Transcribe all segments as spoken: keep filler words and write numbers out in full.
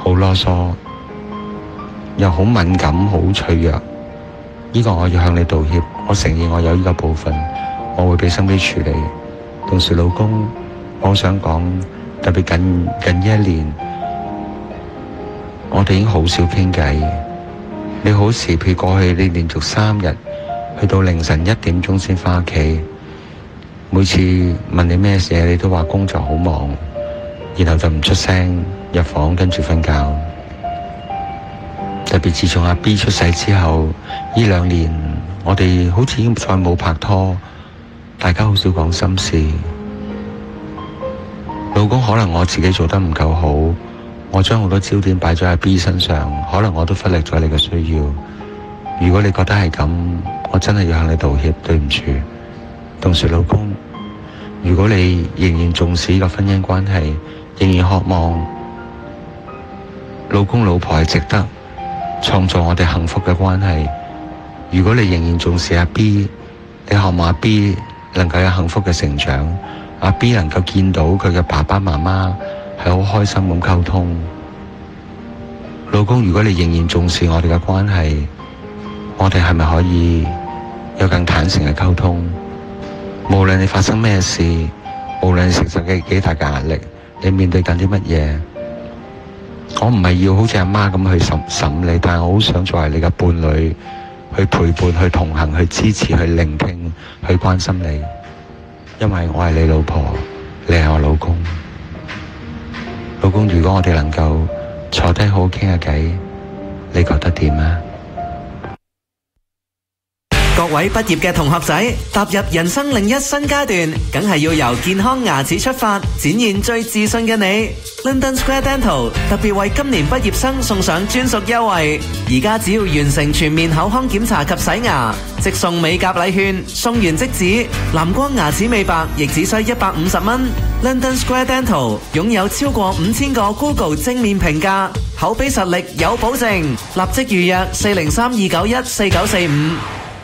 好囉嗦，又好敏感，好脆弱。呢個我要向你道歉，我承認我有呢個部分，我會俾心機處理。同時老公，我想講，特別近近呢一年，我哋已經好少傾偈。你好時譬如過去你連續三日去到凌晨一點鐘先返屋企，每次問你咩事，你都話工作好忙，然後就唔出聲，入房跟住瞓覺。特別自從阿 B 出世之後，呢兩年我哋好似已經再冇拍拖，大家好少講心事。老公，可能我自己做得唔夠好，我將好多焦點擺咗喺 B 身上，可能我都忽略咗你嘅需要。如果你覺得係咁，我真係要向你道歉，對唔住。同時老公，如果你仍然重視呢個婚姻關係，仍然渴望老公老婆係值得創造我哋幸福嘅關係，如果你仍然重視阿 B， 你渴望阿 B 能夠有幸福嘅成長，阿 B 能夠見到佢嘅爸爸媽媽係好開心咁溝通。老公，如果你仍然重視我哋嘅關係，我哋係咪可以有更坦誠嘅溝通？無論你發生咩事，無論你承受嘅幾大嘅壓力，你面對緊啲乜嘢，我唔係要好似阿媽咁去審審你，但係我好想作為你嘅伴侶，去陪伴、去同行、去支持、去聆聽、去關心你。因為我係你老婆，你係我老公。老公，如果我哋能夠坐低好好傾下偈，你覺得點啊？ 各位畢業嘅同學仔，踏入人生另一新階段，梗係要由健康牙齒出發，展現最自信嘅你。London Square Dental 特別為今年畢業生送上專屬優惠，而家只要完成全面口腔檢查及洗牙，即送美甲禮券，送完即止。藍光牙齒美白亦只需一百五十蚊。London Square Dental 擁有超過五千個 Google 正面評價，口碑實力有保證，立即預約四零三二九一四九四五。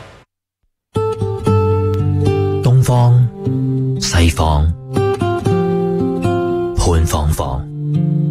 東方、西方，潘芳芳。